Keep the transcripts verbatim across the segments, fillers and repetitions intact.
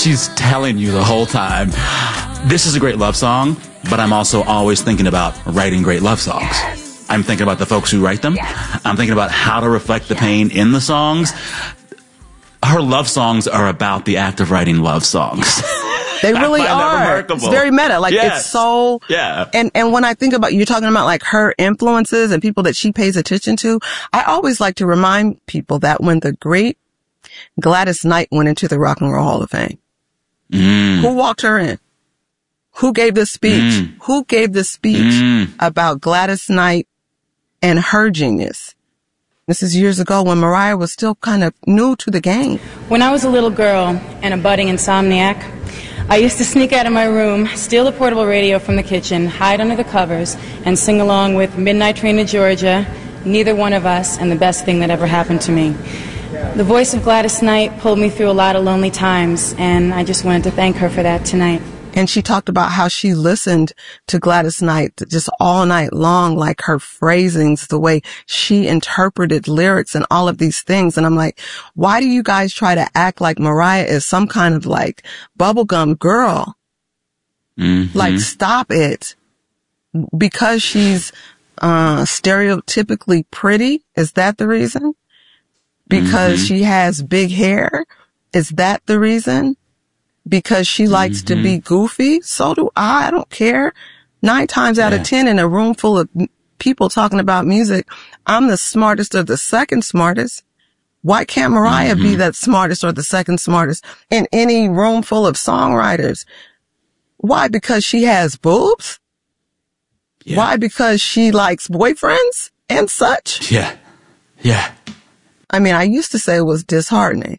she's telling you the whole time, this is a great love song, but I'm also always thinking about writing great love songs. Yes. I'm thinking about the folks who write them. Yes. I'm thinking about how to reflect the yes. pain in the songs. Yes. Her love songs are about the act of writing love songs. They really are. It's very meta. Like, yes. it's so, yeah. And, and when I think about, you're talking about like her influences and people that she pays attention to, I always like to remind people that when the great Gladys Knight went into the Rock and Roll Hall of Fame, mm. who walked her in? Who gave the speech? Mm. Who gave the speech mm. about Gladys Knight and her genius? This is years ago when Mariah was still kind of new to the game. When I was a little girl and a budding insomniac, I used to sneak out of my room, steal the portable radio from the kitchen, hide under the covers, and sing along with Midnight Train to Georgia, Neither One of Us, and The Best Thing That Ever Happened to Me. The voice of Gladys Knight pulled me through a lot of lonely times, and I just wanted to thank her for that tonight. And she talked about how she listened to Gladys Knight just all night long, like her phrasings, the way she interpreted lyrics and all of these things. And I'm like, why do you guys try to act like Mariah is some kind of like bubblegum girl? Mm-hmm. Like, stop it. Because she's uh stereotypically pretty, is that the reason? Because mm-hmm. she has big hair, is that the reason? Because she likes mm-hmm. to be goofy, so do I. I don't care. Nine times out yeah. of ten in a room full of people talking about music, I'm the smartest or the second smartest. Why can't Mariah mm-hmm. be that smartest or the second smartest in any room full of songwriters? Why? Because she has boobs? Yeah. Why? Because she likes boyfriends and such? Yeah. Yeah. I mean, I used to say it was disheartening.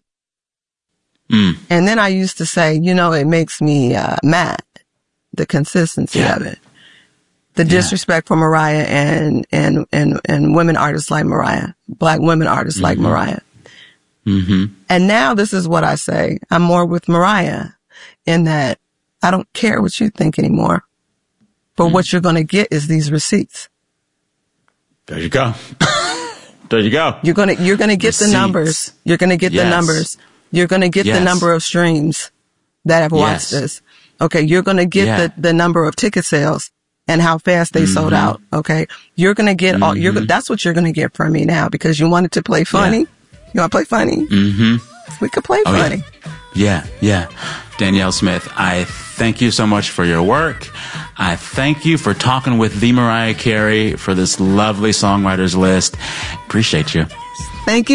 Mm. And then I used to say, you know, it makes me uh, mad, the consistency yeah. of it. The yeah. disrespect for Mariah and, and, and, and women artists like Mariah, black women artists mm-hmm. like Mariah. Mm-hmm. And now this is what I say. I'm more with Mariah in that I don't care what you think anymore. But mm. what you're going to get is these receipts. There you go. There you go. You're going to, you're going to get Receipts. the numbers. You're going to get yes. the numbers. You're going to get yes. the number of streams that have watched yes. this. Okay. You're going to get yeah. the, the number of ticket sales and how fast they mm-hmm. sold out. Okay. You're going to get mm-hmm. all, you're, that's what you're going to get from me now because you wanted to play funny. Yeah. You want to play funny? Mm-hmm. We could play oh, funny. Yeah. yeah. Yeah. Danielle Smith, I thank you so much for your work. I thank you for talking with the Mariah Carey for this lovely songwriters list. Appreciate you. Thank you.